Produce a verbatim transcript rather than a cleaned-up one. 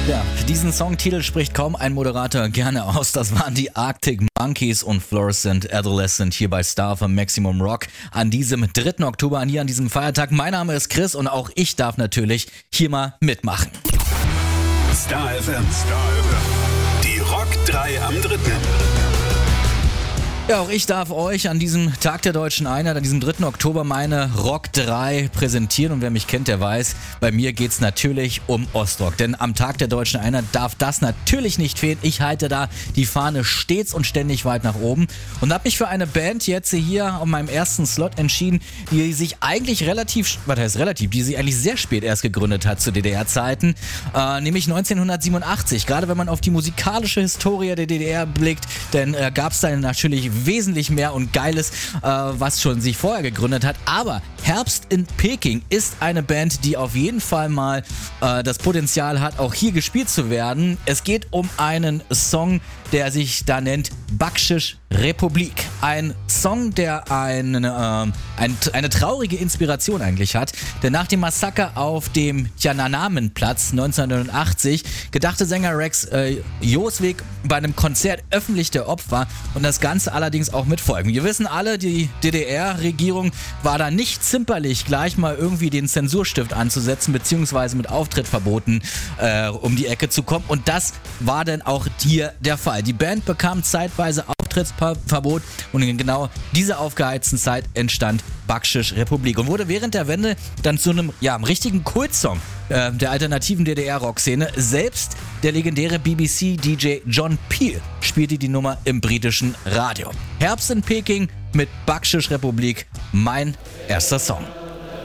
Ja, diesen Songtitel spricht kaum ein Moderator gerne aus. Das waren die Arctic Monkeys und Fluorescent Adolescent hier bei Star von Maximum Rock an diesem dritten Oktober, hier an diesem Feiertag. Mein Name ist Chris und auch ich darf natürlich hier mal mitmachen. Star F M, Star F M. Die Rock drei am dritten Ja, auch ich darf euch an diesem Tag der Deutschen Einheit, an diesem dritten Oktober, meine Rock drei präsentieren. Und wer mich kennt, der weiß, bei mir geht's natürlich um Ostrock. Denn am Tag der Deutschen Einheit darf das natürlich nicht fehlen. Ich halte da die Fahne stets und ständig weit nach oben. Und habe mich für eine Band jetzt hier auf meinem ersten Slot entschieden, die sich eigentlich relativ, was heißt relativ, die sich eigentlich sehr spät erst gegründet hat zu D D R-Zeiten. Äh, nämlich neunzehnhundertsiebenundachtzig. Gerade wenn man auf die musikalische Historie der D D R blickt, denn äh, gab es da natürlich wesentlich mehr und Geiles, äh, was schon sich vorher gegründet hat. Aber Herbst in Peking ist eine Band, die auf jeden Fall mal äh, das Potenzial hat, auch hier gespielt zu werden. Es geht um einen Song, der sich da nennt Bakschisch Republik. Ein Song, der ein, äh, ein, eine traurige Inspiration eigentlich hat. Denn nach dem Massaker auf dem Tiananmenplatz neunzehnhundertachtzig gedachte Sänger Rex äh, Joswig bei einem Konzert öffentlich der Opfer und das Ganze allerdings auch mit Folgen. Wir wissen alle, die D D R-Regierung war da nicht zimperlich, gleich mal irgendwie den Zensurstift anzusetzen, beziehungsweise mit Auftrittsverboten äh, um die Ecke zu kommen. Und das war dann auch hier der Fall. Die Band bekam zeitweise Auftrittsverbot und in genau dieser aufgeheizten Zeit entstand Bakschisch Republik und wurde während der Wende dann zu einem, ja, einem richtigen Kultsong äh, der alternativen D D R-Rock-Szene. Selbst der legendäre B B C-D J John Peel spielte die Nummer im britischen Radio. Herbst in Peking mit Bakschisch Republik, mein erster Song.